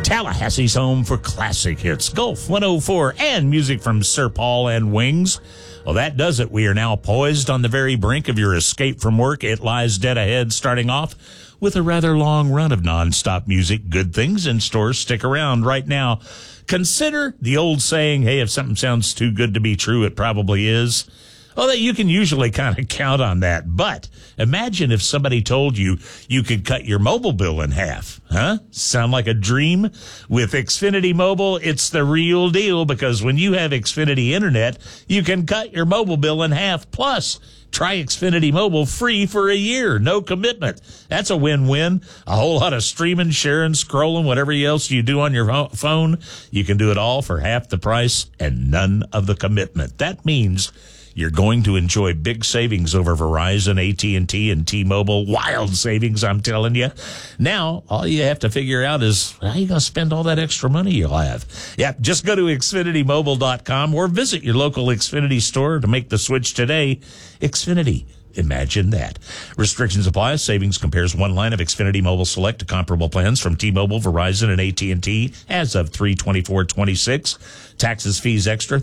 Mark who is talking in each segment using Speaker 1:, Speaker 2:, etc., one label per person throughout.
Speaker 1: Tallahassee's home for classic hits, Gulf 104, and music from Sir Paul and Wings. Well, that does it. We are now poised on the very brink of your escape from work. It lies dead ahead, starting off with a rather long run of nonstop music. Good things in store. Stick around right now. Consider the old saying, hey, if something sounds too good to be true, it probably is. Well, that you can usually kind of count on that. But imagine if somebody told you you could cut your mobile bill in half. Huh? Sound like a dream? With Xfinity Mobile, it's the real deal, because when you have Xfinity Internet, you can cut your mobile bill in half. Plus, try Xfinity Mobile free for a year. No commitment. That's a win-win. A whole lot of streaming, sharing, scrolling, whatever else you do on your phone. You can do it all for half the price and none of the commitment. That means you're going to enjoy big savings over Verizon, AT&T, and T-Mobile. Wild savings, I'm telling you. Now, all you have to figure out is how you going to spend all that extra money you'll have. Yeah, just go to XfinityMobile.com or visit your local Xfinity store to make the switch today. Xfinity. Imagine that. Restrictions apply. Savings compares one line of Xfinity Mobile Select to comparable plans from T-Mobile, Verizon, and AT&T as of 3/24/26. Taxes, fees extra,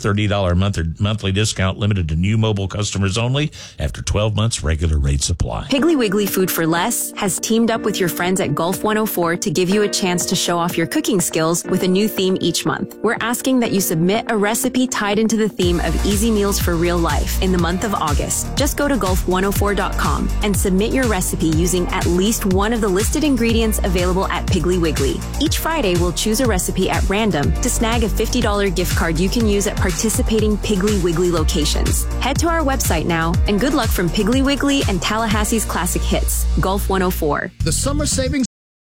Speaker 1: $30 monthly discount limited to new mobile customers only. After 12 months, regular rates apply.
Speaker 2: Piggly Wiggly Food for Less has teamed up with your friends at Gulf 104 to give you a chance to show off your cooking skills with a new theme each month. We're asking that you submit a recipe tied into the theme of easy meals for real life in the month of August. Just go to Gulf104.com and submit your recipe using at least one of the listed ingredients available at Piggly Wiggly. Each Friday, we'll choose a recipe at random to snag a $50 gift card you can use at participating Piggly Wiggly locations. Head to our website now, and good luck from Piggly Wiggly and Tallahassee's classic hits, Gulf 104.
Speaker 3: The summer savings.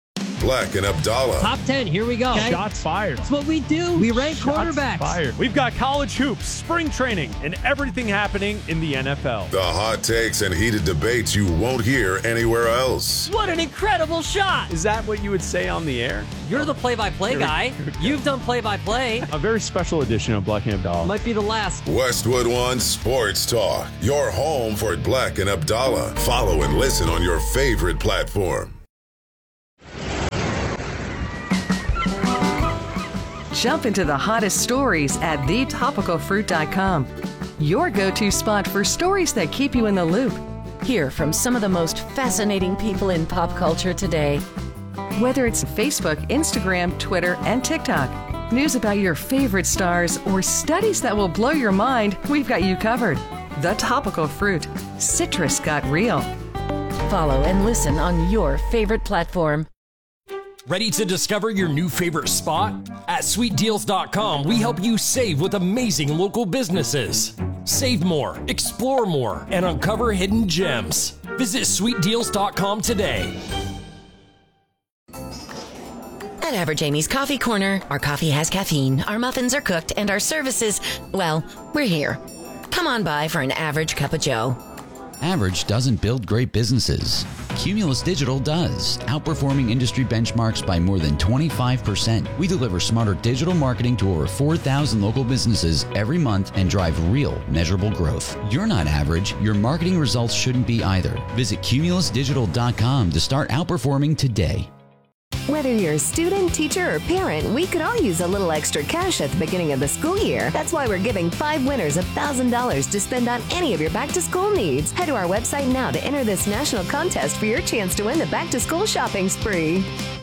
Speaker 4: Black and Abdallah.
Speaker 5: Top 10, here we go.
Speaker 6: Okay. Shots fired.
Speaker 5: That's what we do. We rank quarterbacks.
Speaker 6: Fired. We've got college hoops, spring training, and everything happening in the NFL.
Speaker 4: The hot takes and heated debates you won't hear anywhere else.
Speaker 5: What an incredible shot.
Speaker 6: Is that what you would say on the air?
Speaker 5: You're the play-by-play guy. You've done play-by-play.
Speaker 6: A very special edition of Black and Abdallah.
Speaker 5: Might be the last.
Speaker 4: Westwood One Sports Talk. Your home for Black and Abdallah. Follow and listen on your favorite platform.
Speaker 7: Jump into the hottest stories at thetopicalfruit.com. Your go-to spot for stories that keep you in the loop.
Speaker 8: Hear from some of the most fascinating people in pop culture today.
Speaker 7: Whether it's Facebook, Instagram, Twitter, and TikTok, news about your favorite stars, or studies that will blow your mind, we've got you covered. The Topical Fruit. Citrus got real.
Speaker 8: Follow and listen on your favorite platform.
Speaker 9: Ready to discover your new favorite spot? At SweetDeals.com, we help you save with amazing local businesses. Save more, explore more, and uncover hidden gems. Visit SweetDeals.com today.
Speaker 8: At Average Amy's Coffee Corner, our coffee has caffeine, our muffins are cooked, and our services, well, we're here. Come on by for an average cup of joe.
Speaker 10: Average doesn't build great businesses. Cumulus Digital does, outperforming industry benchmarks by more than 25%. We deliver smarter digital marketing to over 4,000 local businesses every month and drive real, measurable growth. You're not average. Your marketing results shouldn't be either. Visit cumulusdigital.com to start outperforming today.
Speaker 11: Whether you're a student, teacher, or parent, we could all use a little extra cash at the beginning of the school year. That's why we're giving 5 winners $1,000 to spend on any of your back-to-school needs. Head to our website now to enter this national contest for your chance to win the back-to-school shopping spree.